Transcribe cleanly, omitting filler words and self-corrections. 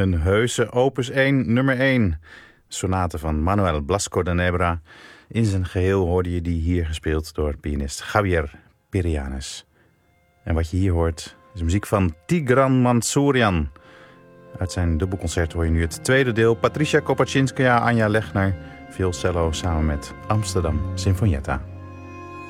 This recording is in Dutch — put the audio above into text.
Een heuse opus 1, nummer 1. Sonate van Manuel Blasco de Nebra. In zijn geheel hoorde je die hier gespeeld door pianist Javier Perianes. En wat je hier hoort is muziek van Tigran Mansourian. Uit zijn dubbelconcert hoor je nu het tweede deel. Patricia Kopaczynskaja, Anja Legner, violcello samen met Amsterdam Sinfonietta.